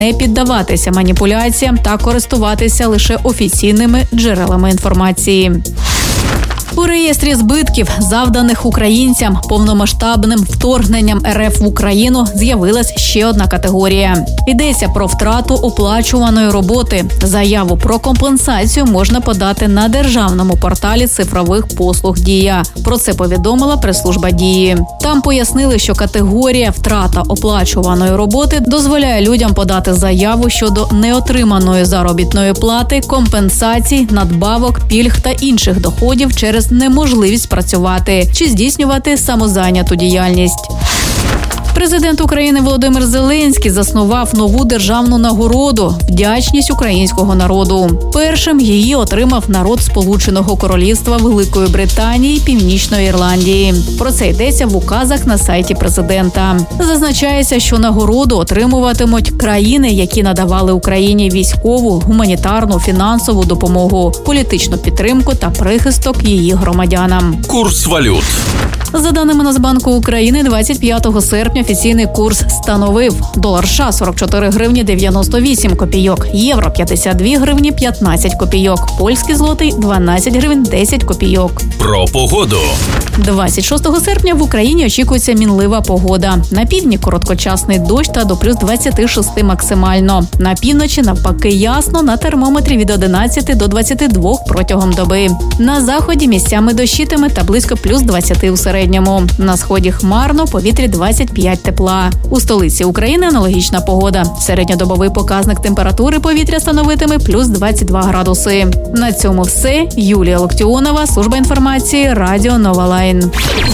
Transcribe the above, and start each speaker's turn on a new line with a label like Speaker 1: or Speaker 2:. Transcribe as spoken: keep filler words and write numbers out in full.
Speaker 1: не піддаватися маніпуляціям та користуватися лише офіційними джерелами інформації. У реєстрі збитків, завданих українцям повномасштабним вторгненням РФ в Україну, з'явилась ще одна категорія. Йдеться про втрату оплачуваної роботи. Заяву про компенсацію можна подати на державному порталі цифрових послуг «Дія». Про це повідомила прес-служба «Дії». Там пояснили, що категорія «втрата оплачуваної роботи» дозволяє людям подати заяву щодо неотриманої заробітної плати, компенсацій, надбавок, пільг та інших доходів через неможливість працювати чи здійснювати самозайняту діяльність. Президент України Володимир Зеленський заснував нову державну нагороду «Вдячність українського народу». Першим її отримав народ Сполученого Королівства Великої Британії і Північної Ірландії. Про це йдеться в указах на сайті президента. Зазначається, що нагороду отримуватимуть країни, які надавали Україні військову, гуманітарну, фінансову допомогу, політичну підтримку та прихисток її громадянам.
Speaker 2: Курс валют.
Speaker 1: За даними Нацбанку України, двадцять п'ятого серпня офіційний курс становив: долар США – сорок чотири гривні дев'яносто вісім копійок, євро – п'ятдесят дві гривні п'ятнадцять копійок, польський злотий – дванадцять гривень десять копійок.
Speaker 2: Про погоду.
Speaker 1: двадцять шостого серпня в Україні очікується мінлива погода. На півдні короткочасний дощ та до плюс двадцяти шести максимально. На півночі навпаки ясно, на термометрі від одинадцяти до двадцяти двох протягом доби. На заході місцями дощитиме та близько плюс двадцяти у середньому. На сході хмарно, повітрі двадцять п'ять тепла. У столиці України аналогічна погода. Середньодобовий показник температури повітря становитиме плюс двадцять два градуси. На цьому все. Юлія Локтіонова, служба інформації, Радіо Нова Лайн.